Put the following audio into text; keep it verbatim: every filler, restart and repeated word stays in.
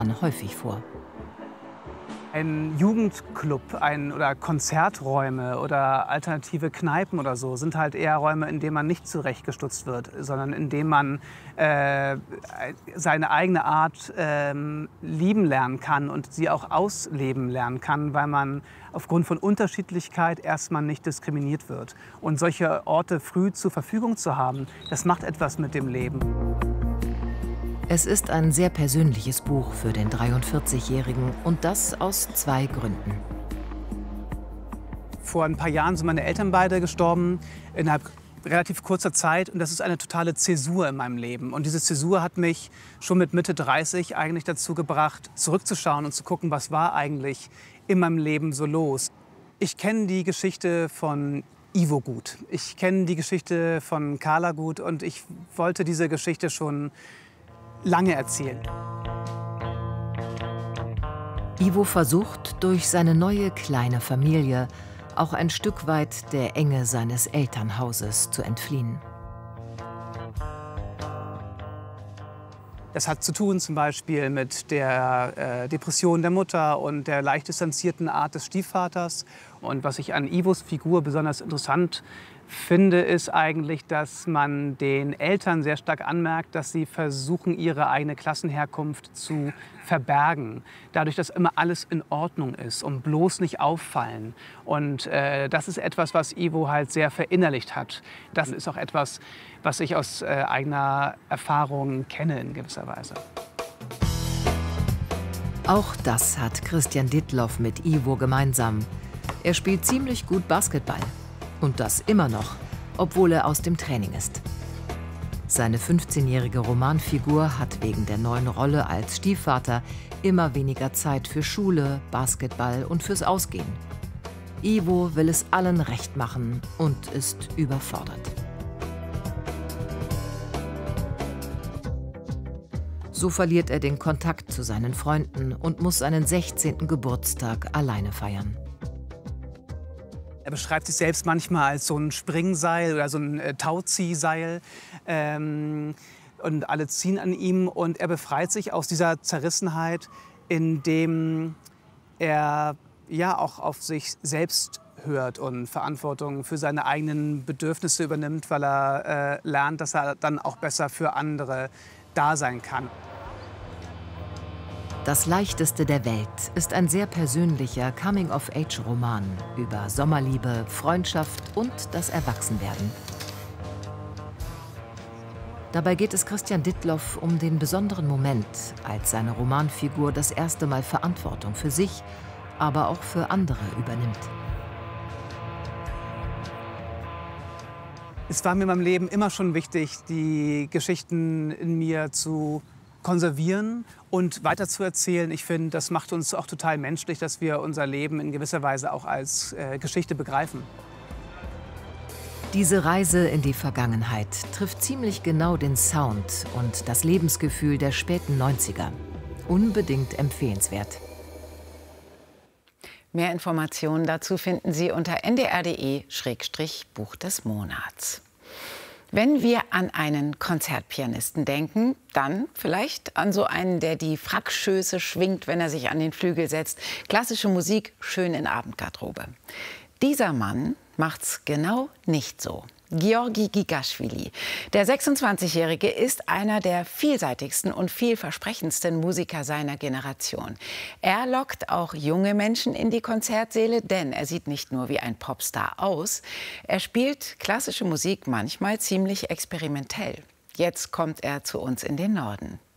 häufig vor. Ein Jugendclub ein, oder Konzerträume oder alternative Kneipen oder so sind halt eher Räume, in denen man nicht zurechtgestutzt wird, sondern in denen man äh, seine eigene Art äh, lieben lernen kann und sie auch ausleben lernen kann, weil man aufgrund von Unterschiedlichkeit erstmal nicht diskriminiert wird. Und solche Orte früh zur Verfügung zu haben, das macht etwas mit dem Leben. Es ist ein sehr persönliches Buch für den dreiundvierzigjährigen und das aus zwei Gründen. Vor ein paar Jahren sind meine Eltern beide gestorben, innerhalb relativ kurzer Zeit. Und das ist eine totale Zäsur in meinem Leben. Und diese Zäsur hat mich schon mit Mitte dreißig eigentlich dazu gebracht, zurückzuschauen und zu gucken, was war eigentlich in meinem Leben so los. Ich kenne die Geschichte von Ivo gut. Ich kenne die Geschichte von Carla gut. Und ich wollte diese Geschichte schon lange erzählen. Ivo versucht, durch seine neue kleine Familie auch ein Stück weit der Enge seines Elternhauses zu entfliehen. Das hat zu tun zum Beispiel mit der äh, Depression der Mutter und der leicht distanzierten Art des Stiefvaters. Und was ich an Ivos Figur besonders interessant finde, ist eigentlich, dass man den Eltern sehr stark anmerkt, dass sie versuchen, ihre eigene Klassenherkunft zu verbergen. Dadurch, dass immer alles in Ordnung ist und bloß nicht auffallen. Und äh, das ist etwas, was Ivo halt sehr verinnerlicht hat. Das ist auch etwas, was ich aus äh, eigener Erfahrung kenne in gewisser Weise. Auch das hat Christian Dittloff mit Ivo gemeinsam. Er spielt ziemlich gut Basketball. Und das immer noch, obwohl er aus dem Training ist. Seine fünfzehnjährige Romanfigur hat wegen der neuen Rolle als Stiefvater immer weniger Zeit für Schule, Basketball und fürs Ausgehen. Ivo will es allen recht machen und ist überfordert. So verliert er den Kontakt zu seinen Freunden und muss seinen sechzehnten Geburtstag alleine feiern. Er beschreibt sich selbst manchmal als so ein Springseil oder so ein äh, Tauziehseil. Ähm, und alle ziehen an ihm. Und er befreit sich aus dieser Zerrissenheit, indem er ja auch auf sich selbst hört und Verantwortung für seine eigenen Bedürfnisse übernimmt, weil er äh, lernt, dass er dann auch besser für andere da sein kann. Das leichteste der Welt ist ein sehr persönlicher Coming-of-Age-Roman über Sommerliebe, Freundschaft und das Erwachsenwerden. Dabei geht es Christian Dittloff um den besonderen Moment, als seine Romanfigur das erste Mal Verantwortung für sich, aber auch für andere übernimmt. Es war mir in meinem Leben immer schon wichtig, die Geschichten in mir zu konservieren und weiterzuerzählen. Ich finde, das macht uns auch total menschlich, dass wir unser Leben in gewisser Weise auch als äh, Geschichte begreifen. Diese Reise in die Vergangenheit trifft ziemlich genau den Sound und das Lebensgefühl der späten neunziger. Unbedingt empfehlenswert. Mehr Informationen dazu finden Sie unter n d r punkt d e Schrägstrich Buch des Monats. Wenn wir an einen Konzertpianisten denken, dann vielleicht an so einen, der die Frackschöße schwingt, wenn er sich an den Flügel setzt. Klassische Musik schön in Abendgarderobe. Dieser Mann macht's genau nicht so. Georgi Gigaschwili. Der sechsundzwanzigjährige ist einer der vielseitigsten und vielversprechendsten Musiker seiner Generation. Er lockt auch junge Menschen in die Konzertsäle, denn er sieht nicht nur wie ein Popstar aus, er spielt klassische Musik manchmal ziemlich experimentell. Jetzt kommt er zu uns in den Norden.